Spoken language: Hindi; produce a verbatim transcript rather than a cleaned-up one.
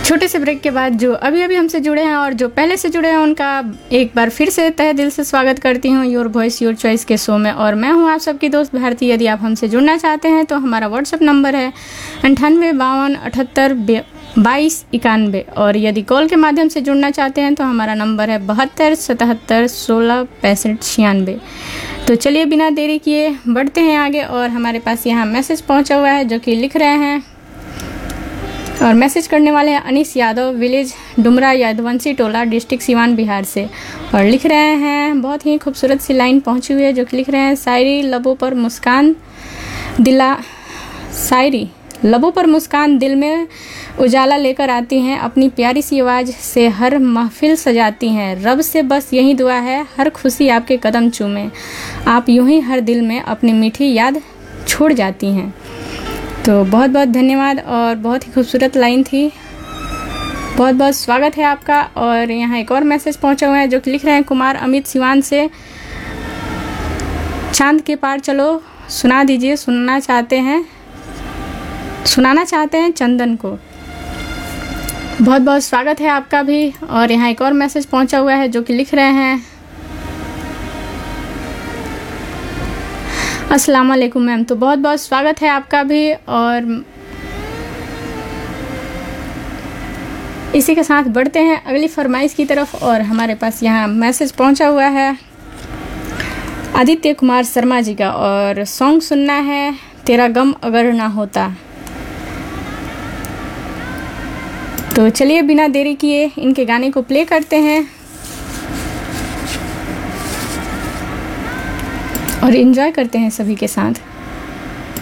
छोटे से ब्रेक के बाद जो अभी अभी हमसे जुड़े हैं और जो पहले से जुड़े हैं उनका एक बार फिर से तहे दिल से स्वागत करती हूँ योर वॉइस योर चॉइस के शो में। और मैं हूँ आप सबकी दोस्त भारती। यदि आप हमसे जुड़ना चाहते हैं तो हमारा व्हाट्सएप नंबर है अंठानवे बावन अठहत्तर बाईस इक्यानवे, और यदि कॉल के माध्यम से जुड़ना चाहते हैं तो हमारा नंबर है बहत्तर सतहत्तर सोलह पैंसठ छियानवे। तो चलिए बिना देरी किए बढ़ते हैं आगे। और हमारे पास यहाँ मैसेज पहुँचा हुआ है जो कि लिख रहे हैं, और मैसेज करने वाले हैं अनीस यादव, विलेज डुमरा यादवंशी टोला, डिस्ट्रिक्ट सिवान बिहार से। और लिख रहे हैं, बहुत ही खूबसूरत सी लाइन पहुंची हुई है जो कि लिख रहे हैं, शायरी लबों पर मुस्कान दिला शायरी लबों पर मुस्कान दिल में उजाला लेकर आती हैं, अपनी प्यारी सी आवाज़ से हर महफिल सजाती हैं। रब से बस यही दुआ है हर खुशी आपके कदम चूमे, आप यूं ही हर दिल में अपनी मीठी याद छोड़ जाती हैं। तो बहुत बहुत धन्यवाद और बहुत ही खूबसूरत लाइन थी, बहुत बहुत स्वागत है आपका। और यहाँ एक और मैसेज पहुँचा हुआ है जो कि लिख रहे हैं, कुमार अमित सिवान से, चांद के पार चलो सुना दीजिए, सुनना चाहते हैं सुनाना चाहते हैं चंदन को। बहुत बहुत स्वागत है आपका भी। और यहाँ एक और मैसेज पहुँचा हुआ है जो कि लिख रहे हैं, अस्सलाम वालेकुम मैम। तो बहुत बहुत स्वागत है आपका भी। और इसी के साथ बढ़ते हैं अगली फरमाइश की तरफ। और हमारे पास यहाँ मैसेज पहुंचा हुआ है आदित्य कुमार शर्मा जी का, और सॉन्ग सुनना है तेरा गम अगर ना होता। तो चलिए बिना देरी किए इनके गाने को प्ले करते हैं और एंजॉय करते हैं सभी के साथ।